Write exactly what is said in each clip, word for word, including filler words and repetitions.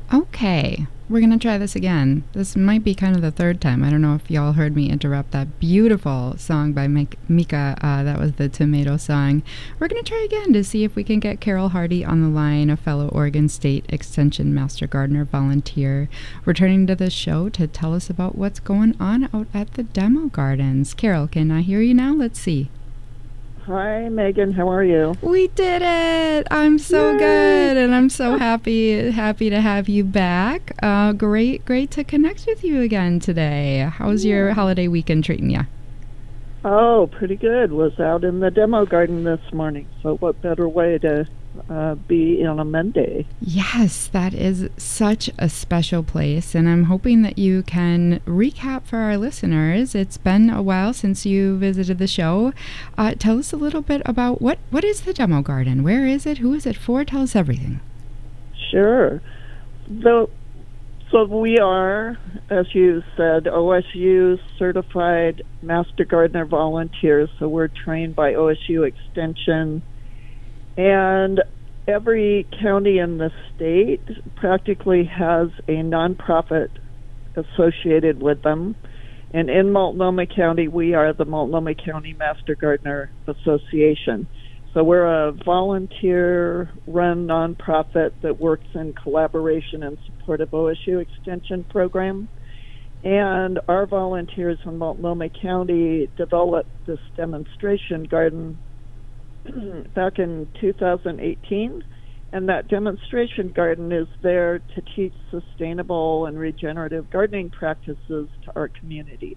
Okay, we're going to try this again. This might be kind of the third time. I don't know if y'all heard me interrupt that beautiful song by Mika. Uh, that was the Tomato song. We're going to try again to see if we can get Carol Hardy on the line, a fellow Oregon State Extension Master Gardener volunteer, returning to the show to tell us about what's going on out at the demo gardens. Carol, can I hear you now? Let's see. Hi, Megan. How are you? We did it! I'm so Yay. good, and I'm so happy happy to have you back. Uh, great, great to connect with you again today. How's yeah. your holiday weekend treating you? Oh, pretty good. Was out in the demo garden this morning, so what better way to uh, be on a Monday? Yes, that is such a special place, and I'm hoping that you can recap for our listeners. It's been a while since you visited the show. Uh, tell us a little bit about what, what is the demo garden? Where is it? Who is it for? Tell us everything. Sure. The, so we are, as you said, O S U certified Master Gardener volunteers, so we're trained by O S U Extension. And every county in the state practically has a nonprofit associated with them. And in Multnomah County, we are the Multnomah County Master Gardener Association. So we're a volunteer-run nonprofit that works in collaboration and support of O S U Extension program. And our volunteers in Multnomah County developed this demonstration garden back in two thousand eighteen, and that demonstration garden is there to teach sustainable and regenerative gardening practices to our communities.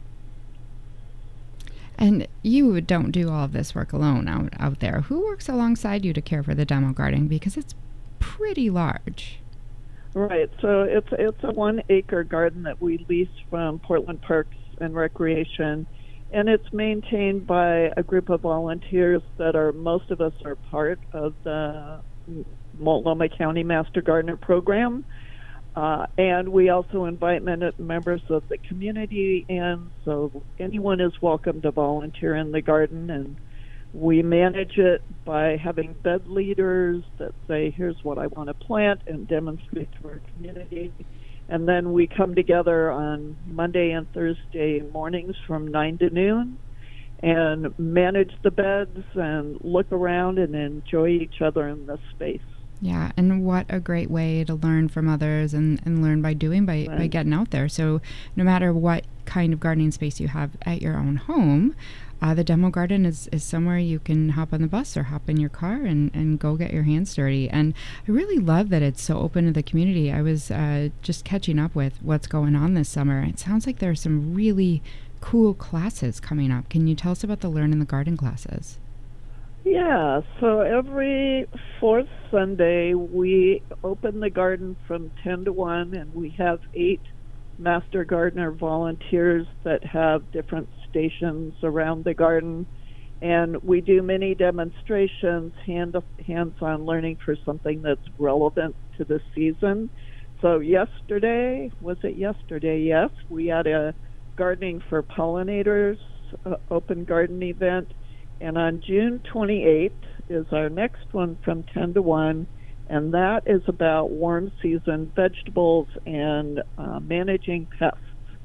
And you don't do all of this work alone out, out there. Who works alongside you to care for the demo garden? Because it's pretty large. Right, so it's, it's a one-acre garden that we lease from Portland Parks and Recreation, and it's maintained by a group of volunteers that are, most of us are part of the Multnomah County Master Gardener program. Uh, and we also invite members of the community in, so anyone is welcome to volunteer in the garden. And we manage it by having bed leaders that say, here's what I want to plant, and demonstrate to our community. And then we come together on Monday and Thursday mornings from nine to noon and manage the beds and look around and enjoy each other in the space. Yeah, and what a great way to learn from others and, and learn by doing, by, right. by getting out there. So no matter what kind of gardening space you have at your own home, Uh, the demo garden is, is somewhere you can hop on the bus or hop in your car and, and go get your hands dirty. And I really love that it's so open to the community. I was uh, just catching up with what's going on this summer. It sounds like there are some really cool classes coming up. Can you tell us about the Learn in the Garden classes? Yeah, so every fourth Sunday we open the garden from ten to one, and we have eight Master Gardener volunteers that have different stations around the garden, and we do many demonstrations, hand hands-on learning for something that's relevant to the season. So yesterday, was it yesterday? Yes, we had a Gardening for Pollinators uh, open garden event, and on June twenty-eighth is our next one from ten to one, and that is about warm season vegetables and uh, managing pests.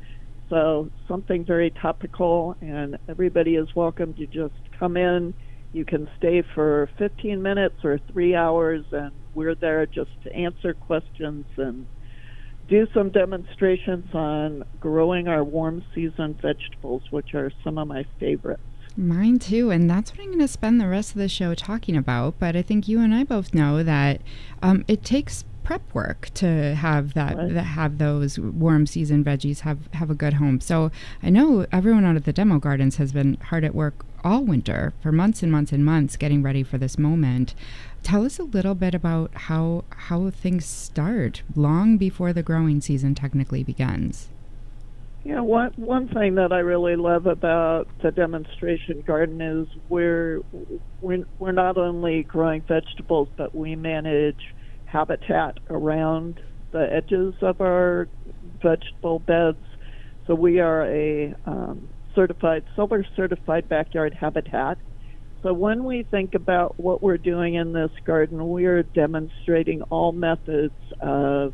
So something very topical, and everybody is welcome to just come in. You can stay for fifteen minutes or three hours, and we're there just to answer questions and do some demonstrations on growing our warm season vegetables, which are some of my favorites. Mine too, and that's what I'm going to spend the rest of the show talking about. But I think you and I both know that um, it takes prep work to have that, right. that have those warm season veggies have, have a good home. So I know everyone out at the demo gardens has been hard at work all winter for months and months and months getting ready for this moment. Tell us a little bit about how how things start long before the growing season technically begins. Yeah, one one thing that I really love about the demonstration garden is we're we're, we're not only growing vegetables, but we manage habitat around the edges of our vegetable beds. So we are a um, certified, silver certified backyard habitat. So when we think about what we're doing in this garden, we are demonstrating all methods of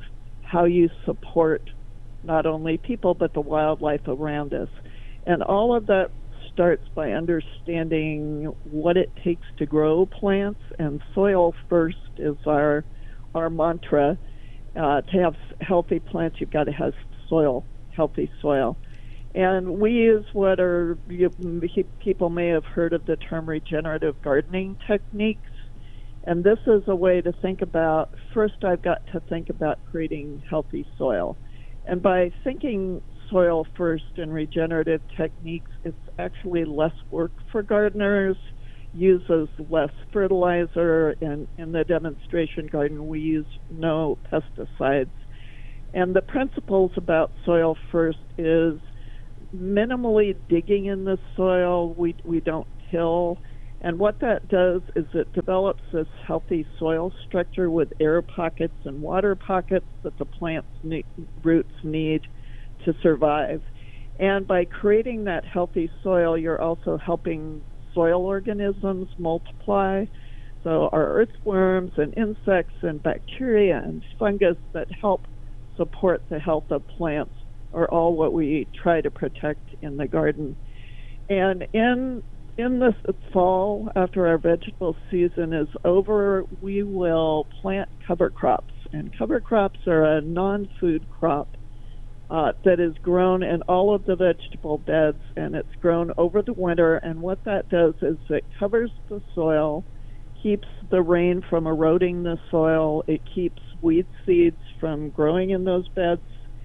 how you support not only people but the wildlife around us. And all of that starts by understanding what it takes to grow plants, and soil first is our our mantra. Uh, to have healthy plants, you've got to have soil, healthy soil. And we use what are, you, people may have heard of the term regenerative gardening techniques. And this is a way to think about, first I've got to think about creating healthy soil. And by thinking soil first and regenerative techniques, it's actually less work for gardeners, uses less fertilizer. And in the demonstration garden, we use no pesticides. And the principles about soil first is minimally digging in the soil. We, we don't till. And what that does is it develops this healthy soil structure with air pockets and water pockets that the plant's ne- roots need to survive. And by creating that healthy soil, you're also helping soil organisms multiply. So our earthworms and insects and bacteria and fungus that help support the health of plants are all what we try to protect in the garden. And in in the fall, after our vegetable season is over, we will plant cover crops. And cover crops are a non-food crop uh, that is grown in all of the vegetable beds, and it's grown over the winter. And what that does is it covers the soil, keeps the rain from eroding the soil, it keeps weed seeds from growing in those beds,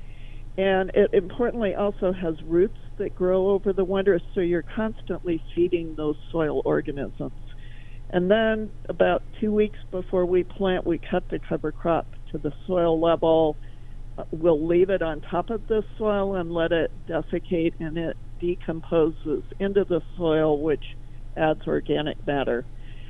and it importantly also has roots that grow over the winter, so you're constantly feeding those soil organisms. And then about two weeks before we plant, we cut the cover crop to the soil level. We'll leave it on top of the soil and let it desiccate, and it decomposes into the soil, which adds organic matter.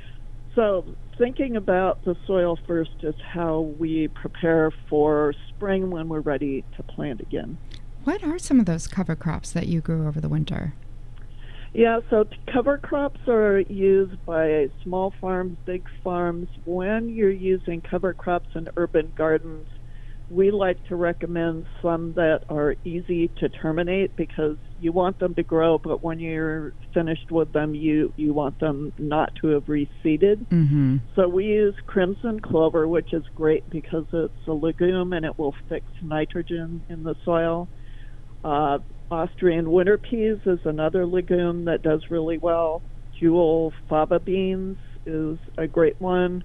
So thinking about the soil first is how we prepare for spring when we're ready to plant again. What are some of those cover crops that you grew over the winter? Yeah, so cover crops are used by small farms, big farms. When you're using cover crops in urban gardens, we like to recommend some that are easy to terminate because you want them to grow, but when you're finished with them, you, you want them not to have reseeded. Mm-hmm. So we use crimson clover, which is great because it's a legume and it will fix nitrogen in the soil. Uh, Austrian winter peas is another legume that does really well. Jewel faba beans is a great one.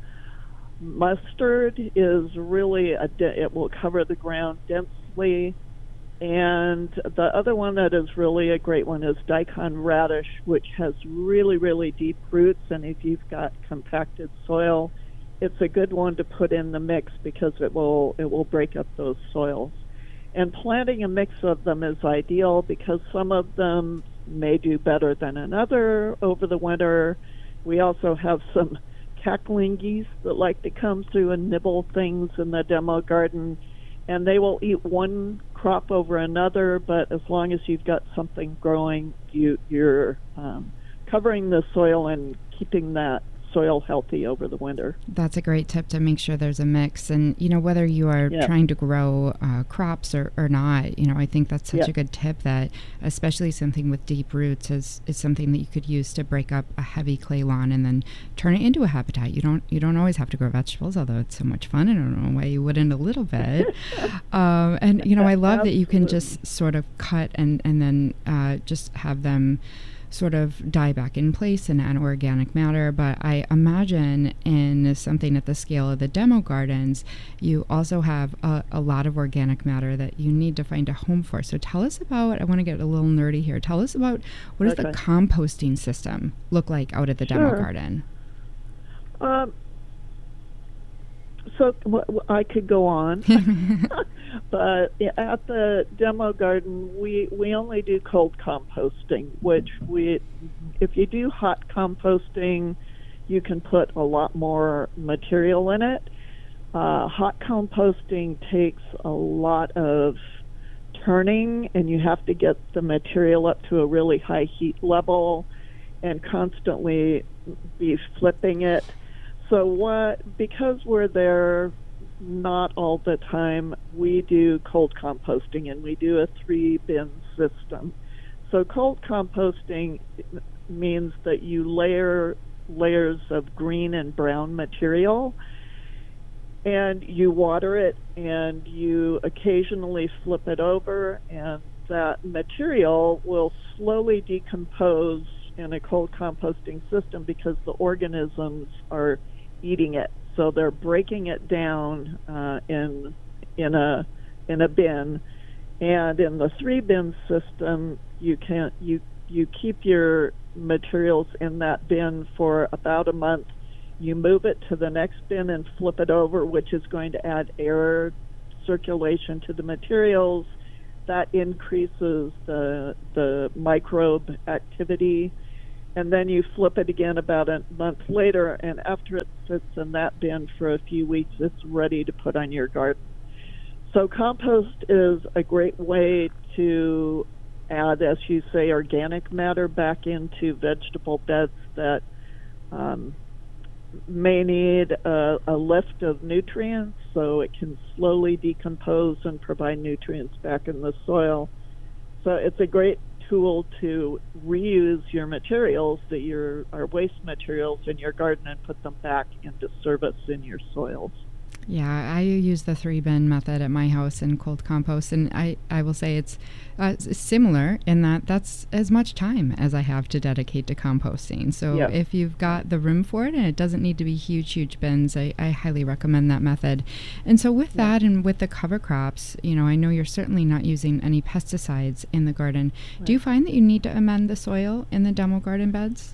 Mustard is really, a de- it will cover the ground densely. And the other one that is really a great one is daikon radish, which has really, really deep roots. And if you've got compacted soil, it's a good one to put in the mix because it will it will break up those soils. And planting a mix of them is ideal because some of them may do better than another over the winter. We also have some cackling geese that like to come through and nibble things in the demo garden, and they will eat one crop over another, but as long as you've got something growing, you, you're um, covering the soil and keeping that soil healthy over the winter. That's a great tip, to make sure there's a mix. And, you know, whether you are yeah. trying to grow uh, crops or, or not, you know, I think that's such yeah. a good tip that especially something with deep roots is, is something that you could use to break up a heavy clay lawn and then turn it into a habitat. You don't you don't always have to grow vegetables, although it's so much fun. I don't know why you wouldn't a little bit. um, and, you know, I love that you can just sort of cut and, and then uh, just have them sort of die back in place and add organic matter. But I imagine in something at the scale of the demo gardens, you also have a, a lot of organic matter that you need to find a home for. So tell us about, I want to get a little nerdy here, tell us about what okay. does the composting system look like out at the sure. demo garden? Um, so w- w- I could go on, but at the demo garden, we, we only do cold composting, which we, if you do hot composting, you can put a lot more material in it. Uh, hot composting takes a lot of turning, and you have to get the material up to a really high heat level and constantly be flipping it. So what, because we're there not all the time, we do cold composting, and we do a three bin system. So cold composting means that you layer layers of green and brown material, and you water it, and you occasionally flip it over, and that material will slowly decompose in a cold composting system because the organisms are eating it. So they're breaking it down uh, in in a in a bin, and in the three bin system, you can you you keep your materials in that bin for about a month. You move it to the next bin and flip it over, which is going to add air circulation to the materials. That increases the the microbe activity. And then you flip it again about a month later, and after it sits in that bin for a few weeks, it's ready to put on your garden. So compost is a great way to add, as you say, organic matter back into vegetable beds that um, may need a, a lift of nutrients, so it can slowly decompose and provide nutrients back in the soil. So it's a great tool to reuse your materials, that your are waste materials in your garden, and put them back into service in your soils. Yeah, I use the three bin method at my house in cold compost, and I, I will say it's uh, similar in that that's as much time as I have to dedicate to composting. So Yep. if you've got the room for it, and it doesn't need to be huge, huge bins, I, I highly recommend that method. And so with that, and with the cover crops, you know, I know you're certainly not using any pesticides in the garden. Right. Do you find that you need to amend the soil in the demo garden beds?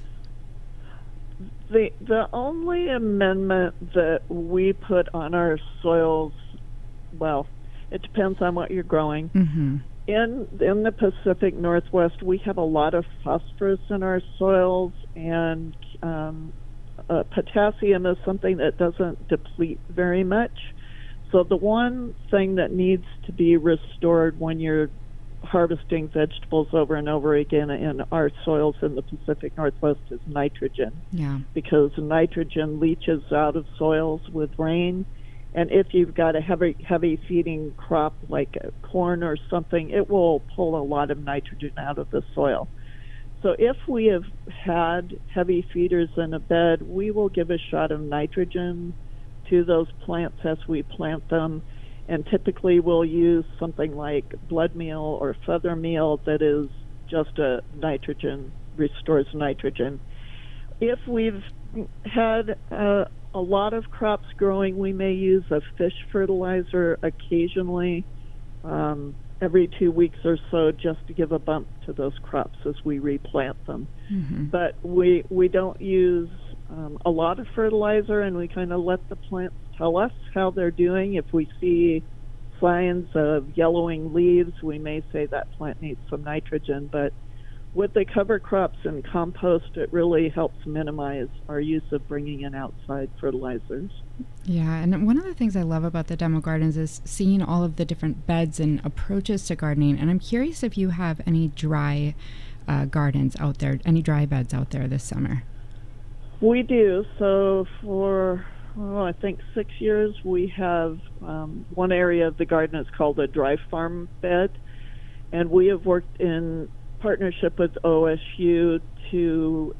The the only amendment that we put on our soils, well, it depends on what you're growing. Mm-hmm. In in the Pacific Northwest, we have a lot of phosphorus in our soils, and um, uh, potassium is something that doesn't deplete very much. So the one thing that needs to be restored when you're harvesting vegetables over and over again in our soils in the Pacific Northwest is nitrogen. Yeah. Because nitrogen leaches out of soils with rain, and if you've got a heavy heavy feeding crop like corn or something, it will pull a lot of nitrogen out of the soil. So if we have had heavy feeders in a bed, we will give a shot of nitrogen to those plants as we plant them. And typically we'll use something like blood meal or feather meal that is just a nitrogen, restores nitrogen. If we've had uh, a lot of crops growing, we may use a fish fertilizer occasionally, um, every two weeks or so, just to give a bump to those crops as we replant them. Mm-hmm. But we, we don't use um, a lot of fertilizer, and we kind of let the plants tell us how they're doing. If we see signs of yellowing leaves, we may say that plant needs some nitrogen. But with the cover crops and compost, it really helps minimize our use of bringing in outside fertilizers. Yeah, and one of the things I love about the demo gardens is seeing all of the different beds and approaches to gardening. And I'm curious if you have any dry uh, gardens out there, any dry beds out there this summer. We do. So for Oh, I think six years, we have um, one area of the garden is called a dry farm bed, and we have worked in partnership with O S U to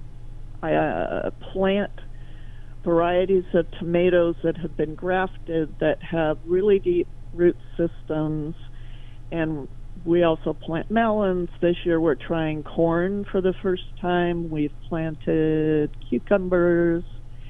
uh, plant varieties of tomatoes that have been grafted that have really deep root systems, and we also plant melons. This year we're trying corn for the first time. We've planted cucumbers.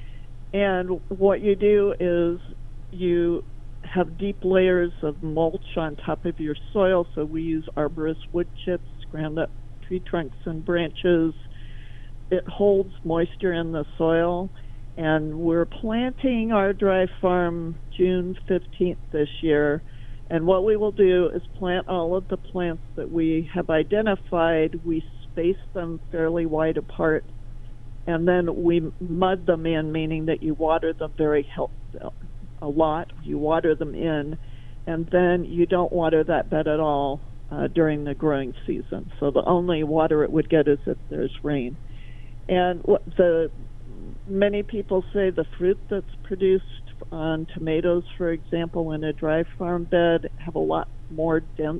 And what you do is you have deep layers of mulch on top of your soil. So we use arborist wood chips, ground up tree trunks and branches. It holds moisture in the soil. And we're planting our dry farm June fifteenth this year. And what we will do is plant all of the plants that we have identified. We space them fairly wide apart. And then we mud them in, meaning that you water them very help, a lot. You water them in, and then you don't water that bed at all uh, during the growing season. So the only water it would get is if there's rain. And what the many people say the fruit that's produced on tomatoes, for example, in a dry farm bed have a lot more dense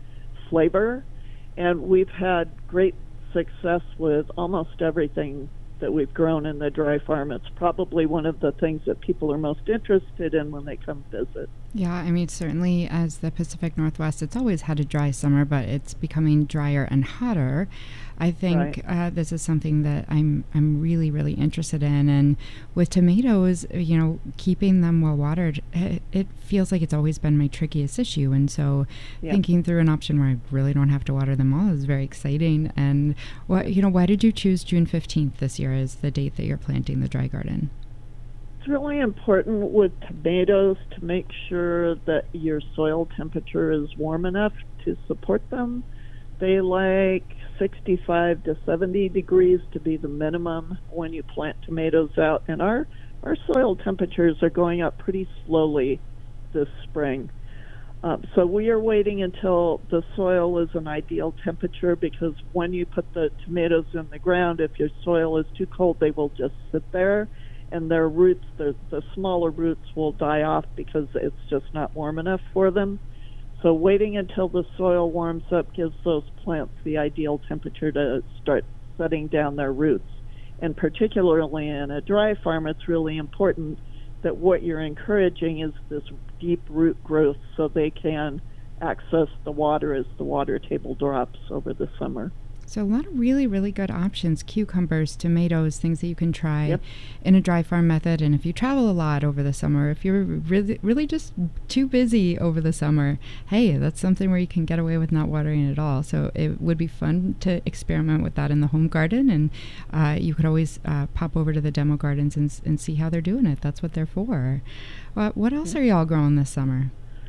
flavor. And we've had great success with almost everything that we've grown in the dry farm. It's probably one of the things that people are most interested in when they come visit. Yeah, I mean, certainly as the Pacific Northwest, it's always had a dry summer, but it's becoming drier and hotter. I think Right. uh, this is something that I'm I'm really, really interested in. And with tomatoes, you know, keeping them well watered, it, it feels like it's always been my trickiest issue. And so Yeah. thinking through an option where I really don't have to water them all is very exciting. And, what you know, why did you choose June fifteenth this year as the date that you're planting the dry garden? It's really important with tomatoes to make sure that your soil temperature is warm enough to support them. They like sixty-five to seventy degrees to be the minimum when you plant tomatoes out. And our, our soil temperatures are going up pretty slowly this spring. Um, so we are waiting until the soil is an ideal temperature, because when you put the tomatoes in the ground, if your soil is too cold, they will just sit there, and their roots, the, the smaller roots, will die off because it's just not warm enough for them. So waiting until the soil warms up gives those plants the ideal temperature to start setting down their roots. And particularly in a dry farm, it's really important that what you're encouraging is this deep root growth so they can access the water as the water table drops over the summer. So a lot of really, really good options: cucumbers, tomatoes, things that you can try Yep. in a dry farm method. And if you travel a lot over the summer, if you're really, really just too busy over the summer, hey, that's something where you can get away with not watering at all. So it would be fun to experiment with that in the home garden. And uh, you could always uh, pop over to the demo gardens and, and see how they're doing it. That's what they're for. Uh, what else are y'all growing this summer?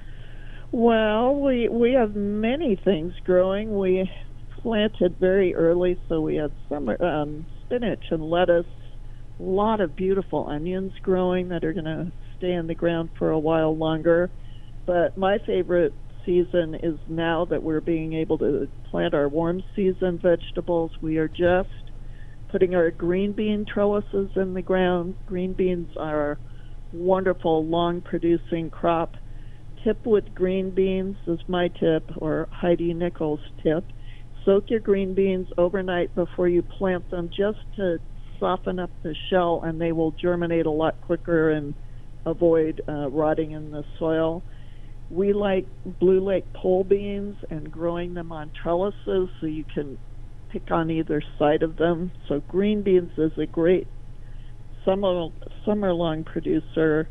Well, we we have many things growing. We planted very early, so we had summer um, spinach and lettuce, a lot of beautiful onions growing that are going to stay in the ground for a while longer. But my favorite season is now that we're being able to plant our warm season vegetables. We are just putting our green bean trellises in the ground. Green beans are a wonderful, long-producing crop. Tip with green beans is my tip, or Heidi Nichols' tip. Soak your green beans overnight before you plant them, just to soften up the shell, and they will germinate a lot quicker and avoid uh, rotting in the soil. We like Blue Lake pole beans and growing them on trellises so you can pick on either side of them. So green beans is a great summer summer-long producer.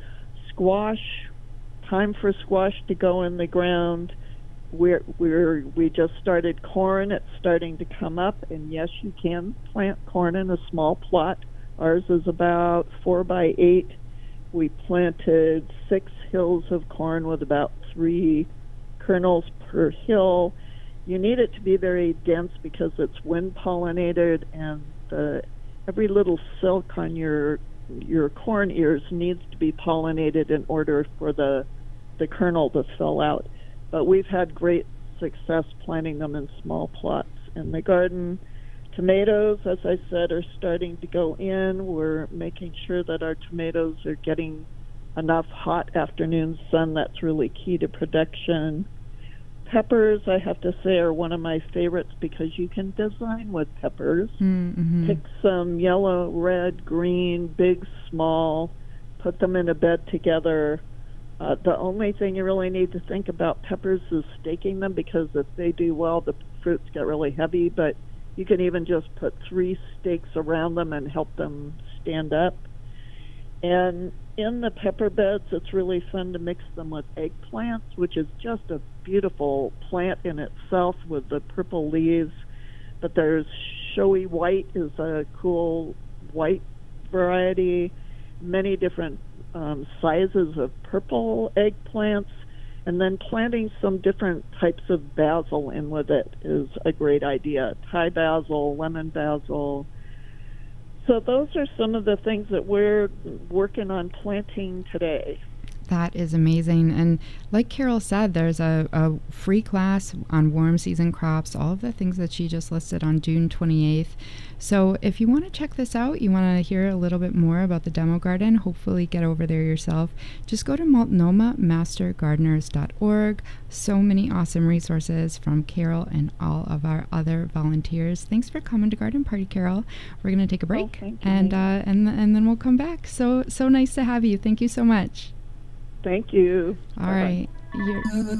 Squash, time for squash to go in the ground. We're, we're, we just started corn. It's starting to come up, and yes, you can plant corn in a small plot. Ours is about four by eight. We planted six hills of corn with about three kernels per hill. You need it to be very dense because it's wind pollinated, and the, every little silk on your your corn ears needs to be pollinated in order for the the kernel to fill out. But we've had great success planting them in small plots in the garden. Tomatoes, as I said, are starting to go in. We're making sure that our tomatoes are getting enough hot afternoon sun. That's really key to production. Peppers, I have to say, are one of my favorites because you can design with peppers. Mm-hmm. Pick some yellow, red, green, big, small, put them in a bed together. Uh, the only thing you really need to think about peppers is staking them, because if they do well, the fruits get really heavy. But you can even just put three stakes around them and help them stand up. And in the pepper beds, it's really fun to mix them with eggplants, which is just a beautiful plant in itself with the purple leaves. But there's showy white is a cool white variety, many different Um, sizes of purple eggplants, and then planting some different types of basil in with it is a great idea. Thai basil, lemon basil. So those are some of the things that we're working on planting today. That is amazing. And like Carol said, there's a, a free class on warm season crops, all of the things that she just listed on June twenty-eighth. So if you want to check this out, you want to hear a little bit more about the demo garden, hopefully get over there yourself, just go to multnomah master gardeners dot org. So many awesome resources from Carol and all of our other volunteers. Thanks for coming to Garden Party, Carol. We're going to take a break, oh, thank you, and uh, and and then we'll come back. So so nice to have you. Thank you so much. Thank you. All right. You're